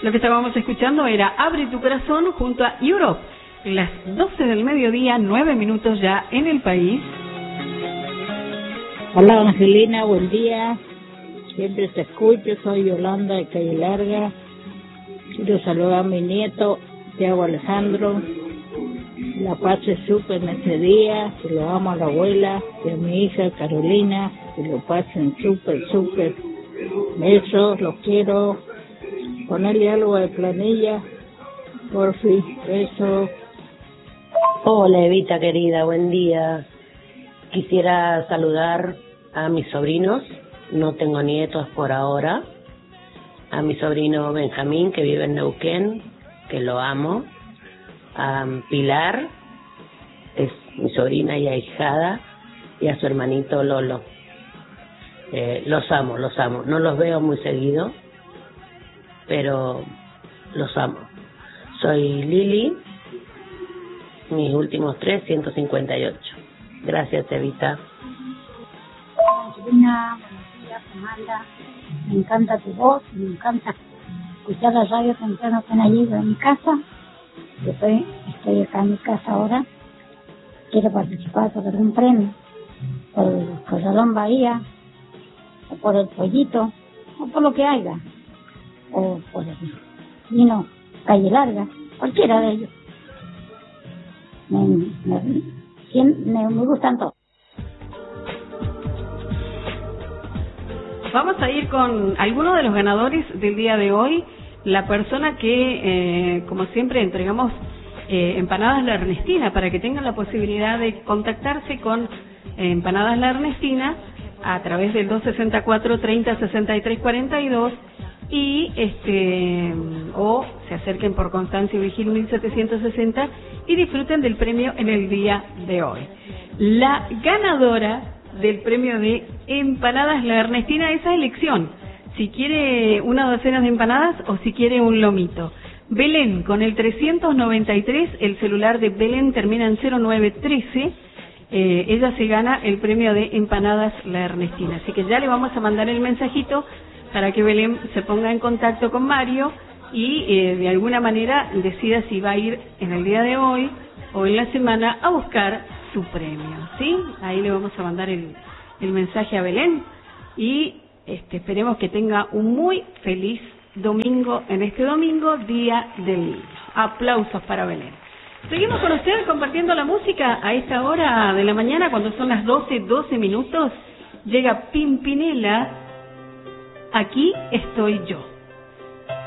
Lo que estábamos escuchando era Abre tu corazón junto a Europe. Las 12 del mediodía, 9 minutos ya en el país. Hola Angelina, buen día. Siempre te escucho, soy Yolanda de Calle Larga. Quiero saludar a mi nieto, Thiago Alejandro. La pase súper en este día, que lo amo a la abuela y a mi hija Carolina, que lo pasen súper. Besos, los quiero. Ponerle algo de planilla, por fin, besos. Hola Evita querida, buen día. Quisiera saludar a mis sobrinos, no tengo nietos por ahora. A mi sobrino Benjamín, que vive en Neuquén, que lo amo. A Pilar, es mi sobrina y ahijada, y a su hermanito Lolo. Los amo. No los veo muy seguido, pero los amo. Soy Lili, mis últimos 158. Gracias, Evita. Angelina, buenos días, Amanda. Me encanta tu voz, me encanta escuchar la radio temprano apenas llego a mi casa. Estoy acá en mi casa ahora. Quiero participar por algún premio, por el Corralón Bahía, o por el Pollito, o por lo que haya, o por el vino Calle Larga, cualquiera de ellos. Me gustan todos. Vamos a ir con algunos de los ganadores del día de hoy. La persona que, como siempre, entregamos Empanadas La Ernestina, para que tengan la posibilidad de contactarse con Empanadas La Ernestina a través del 264 30 63 42 y o se acerquen por Constancio Vigil 1760 y disfruten del premio en el día de hoy. La ganadora del premio de Empanadas La Ernestina, esa elección, si quiere una docena de empanadas o si quiere un lomito. Belén, con el 393, el celular de Belén termina en 0913, ella se gana el premio de Empanadas La Ernestina. Así que ya le vamos a mandar el mensajito para que Belén se ponga en contacto con Mario y de alguna manera decida si va a ir en el día de hoy o en la semana a buscar su premio, ¿sí? Ahí le vamos a mandar el mensaje a Belén y esperemos que tenga un muy feliz domingo, en este domingo, Día del Niño. Aplausos para Belén. Seguimos con ustedes compartiendo la música a esta hora de la mañana, cuando son las 12 minutos. Llega Pimpinela, Aquí estoy yo.